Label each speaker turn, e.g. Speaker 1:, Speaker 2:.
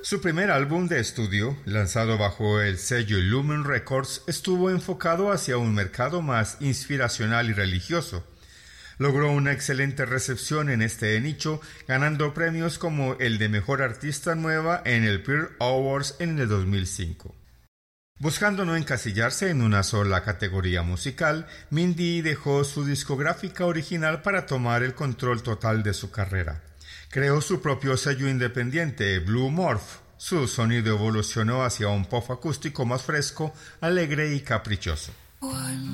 Speaker 1: Su primer álbum de estudio, lanzado bajo el sello Lumen Records, estuvo enfocado hacia un mercado más inspiracional y religioso. Logró una excelente recepción en este nicho, ganando premios como el de Mejor Artista Nueva en el Peer Awards en el 2005. Buscando no encasillarse en una sola categoría musical, Mindy dejó su discográfica original para tomar el control total de su carrera. Creó su propio sello independiente, Blue Morph. Su sonido evolucionó hacia un pop acústico más fresco, alegre y caprichoso.